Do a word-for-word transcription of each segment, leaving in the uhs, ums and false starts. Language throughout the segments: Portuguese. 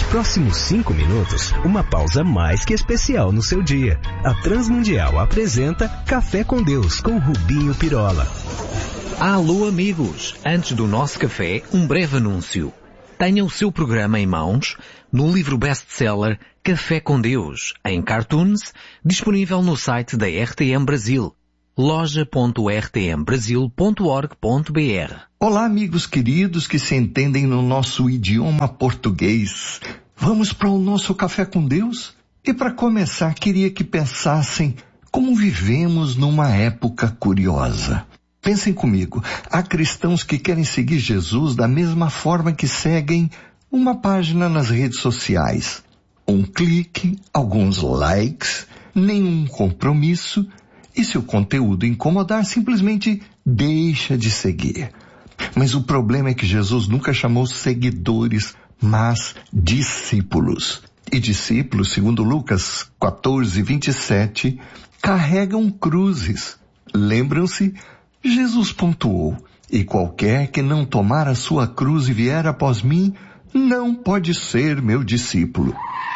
próximos cinco minutos, uma pausa mais que especial no seu dia. A Transmundial apresenta Café com Deus, com Rubinho Pirola. Alô amigos, antes do nosso café, um breve anúncio. Tenha o seu programa em mãos no livro best-seller Café com Deus, em cartoons, disponível no site da R T M Brasil, loja ponto r t m brasil ponto org ponto b r. Olá amigos queridos que se entendem no nosso idioma português. Vamos para o nosso Café com Deus? E para começar, queria que pensassem como vivemos numa época curiosa. Pensem comigo, há cristãos que querem seguir Jesus da mesma forma que seguem uma página nas redes sociais. Um clique, alguns likes, nenhum compromisso, e se o conteúdo incomodar, simplesmente deixa de seguir. Mas o problema é que Jesus nunca chamou seguidores, mas discípulos. E discípulos, segundo Lucas quatorze, vinte e sete, carregam cruzes. Lembram-se? Jesus pontuou, e qualquer que não tomar a sua cruz e vier após mim, não pode ser meu discípulo.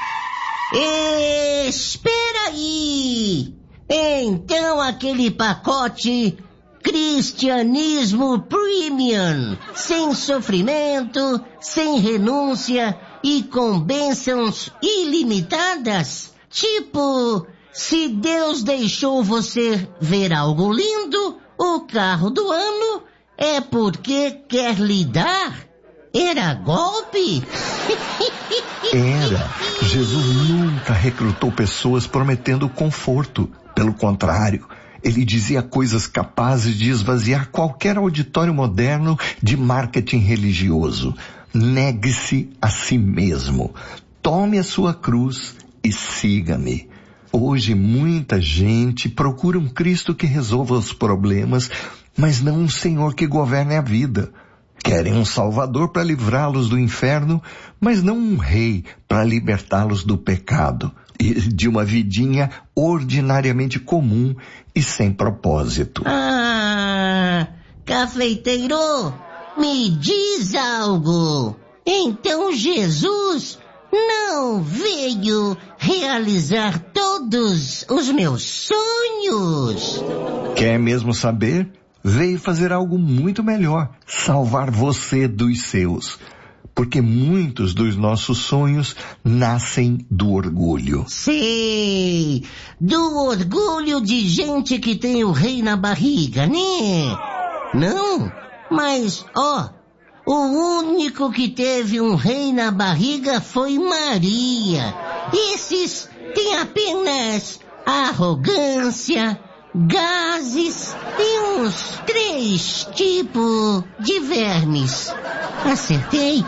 Espera aí! Então aquele pacote Cristianismo Premium, sem sofrimento, sem renúncia e com bênçãos ilimitadas? Tipo, se Deus deixou você ver algo lindo, o carro do ano, é porque quer lhe dar? Era golpe? Era. Jesus nunca recrutou pessoas prometendo conforto. Pelo contrário, ele dizia coisas capazes de esvaziar qualquer auditório moderno de marketing religioso. Negue-se a si mesmo. Tome a sua cruz e siga-me. Hoje muita gente procura um Cristo que resolva os problemas, mas não um Senhor que governe a vida. Querem um Salvador para livrá-los do inferno, mas não um rei para libertá-los do pecado e de uma vidinha ordinariamente comum e sem propósito. Ah, cafeiteiro, me diz algo. Então Jesus não veio realizar todos os meus sonhos? Quer mesmo saber? Veio fazer algo muito melhor, salvar você dos seus. Porque muitos dos nossos sonhos nascem do orgulho. Sei, do orgulho de gente que tem o rei na barriga, né? Não, mas, ó, o único que teve um rei na barriga foi Maria. Esses têm apenas arrogância, gases e uns três tipos de vermes. Acertei?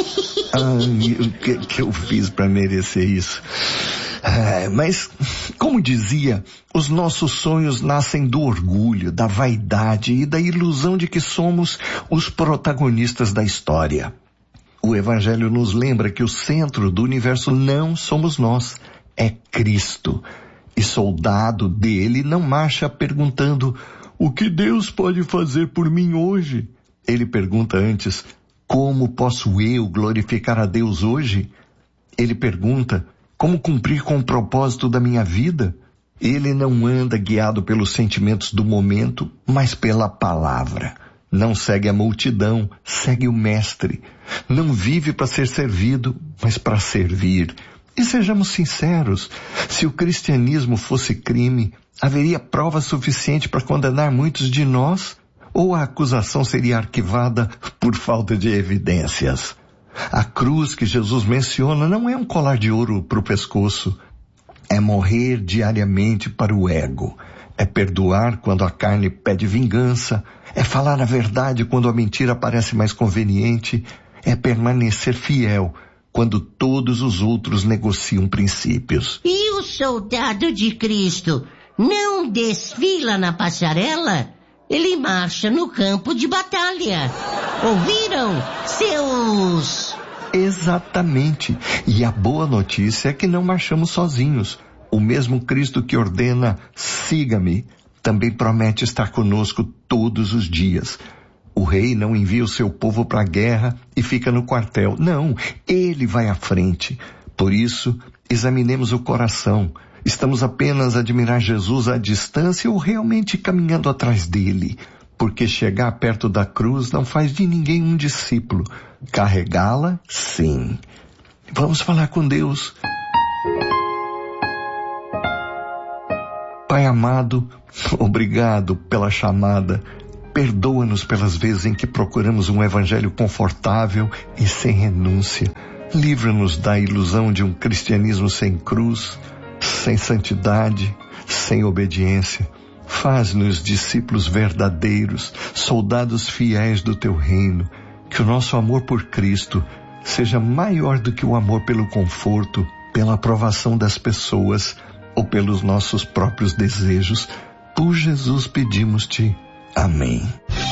Ai, o que, que eu fiz para merecer isso? Ah, mas, como dizia, os nossos sonhos nascem do orgulho, da vaidade e da ilusão de que somos os protagonistas da história. O Evangelho nos lembra que o centro do universo não somos nós, é Cristo. E soldado dele não marcha perguntando: o que Deus pode fazer por mim hoje? Ele pergunta antes: como posso eu glorificar a Deus hoje? Ele pergunta: como cumprir com o propósito da minha vida? Ele não anda guiado pelos sentimentos do momento, mas pela palavra. Não segue a multidão, segue o Mestre. Não vive para ser servido, mas para servir. E sejamos sinceros, se o cristianismo fosse crime, haveria prova suficiente para condenar muitos de nós? Ou a acusação seria arquivada por falta de evidências? A cruz que Jesus menciona não é um colar de ouro para o pescoço. É morrer diariamente para o ego. É perdoar quando a carne pede vingança. É falar a verdade quando a mentira parece mais conveniente. É permanecer fiel quando todos os outros negociam princípios. E o soldado de Cristo não desfila na passarela? Ele marcha no campo de batalha. Ouviram, seus... Exatamente. E a boa notícia é que não marchamos sozinhos. O mesmo Cristo que ordena, siga-me, também promete estar conosco todos os dias. O rei não envia o seu povo para a guerra e fica no quartel. Não, ele vai à frente. Por isso, examinemos o coração. Estamos apenas a admirar Jesus à distância ou realmente caminhando atrás dele? Porque chegar perto da cruz não faz de ninguém um discípulo. Carregá-la, sim. Vamos falar com Deus. Pai amado, obrigado pela chamada. Perdoa-nos pelas vezes em que procuramos um evangelho confortável e sem renúncia. Livra-nos da ilusão de um cristianismo sem cruz, sem santidade, sem obediência. Faz-nos discípulos verdadeiros, soldados fiéis do teu reino. Que o nosso amor por Cristo seja maior do que o amor pelo conforto, pela aprovação das pessoas ou pelos nossos próprios desejos. Por Jesus pedimos-te. Amém.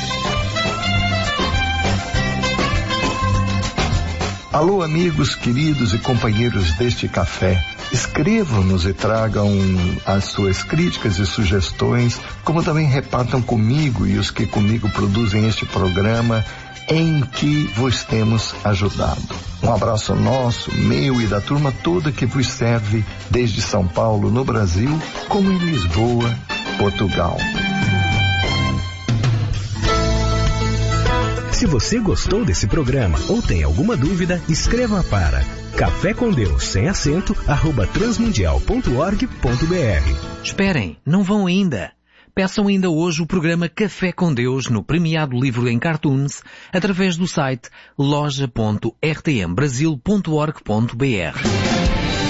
Alô, amigos queridos e companheiros deste café. Escrevam-nos e tragam as suas críticas e sugestões, como também repartam comigo e os que comigo produzem este programa em que vos temos ajudado. Um abraço nosso, meu e da turma toda que vos serve desde São Paulo, no Brasil, como em Lisboa, Portugal. Se você gostou desse programa ou tem alguma dúvida, escreva para café com Deus sem acento arroba transmundial ponto org ponto br. Esperem, não vão ainda. Peçam ainda hoje o programa Café com Deus no premiado livro em cartoons através do site loja ponto r t m brasil ponto org ponto br.